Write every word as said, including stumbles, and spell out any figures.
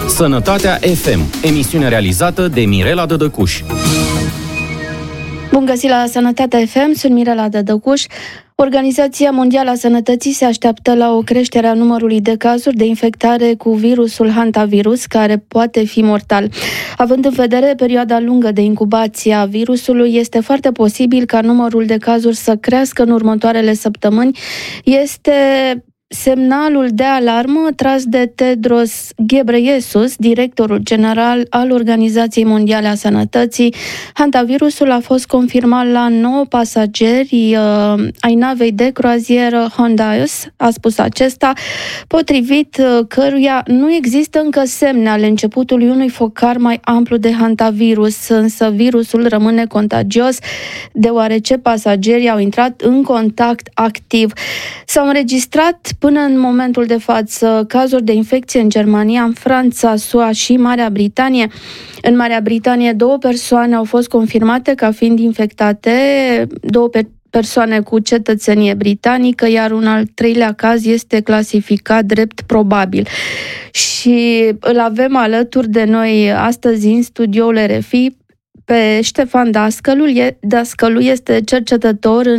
Sănătatea F M, emisiune realizată de Mirela Dădăcuș. Bun găsit la Sănătatea F M, sunt Mirela Dădăcuș. Organizația Mondială a Sănătății se așteaptă la o creștere a numărului de cazuri de infectare cu virusul hantavirus, care poate fi mortal. Având în vedere perioada lungă de incubație a virusului, este foarte posibil ca numărul de cazuri să crească în următoarele săptămâni. Este semnalul de alarmă tras de Tedros Ghebreyesus, directorul general al Organizației Mondiale a Sănătății. Hantavirusul a fost confirmat la nouă pasageri uh, ai navei de croazieră Hondius, a spus acesta, potrivit uh, căruia nu există încă semne ale începutului unui focar mai amplu de hantavirus, însă virusul rămâne contagios deoarece pasagerii au intrat în contact activ. S-au înregistrat până în momentul de față cazuri de infecție în Germania, în Franța, S U A și Marea Britanie. În Marea Britanie două persoane au fost confirmate ca fiind infectate, două pe- persoane cu cetățenie britanică, iar un al treilea caz este clasificat drept probabil. Și îl avem alături de noi astăzi în studioul R F I pe Ștefan Dascălu. Dascălu este cercetător în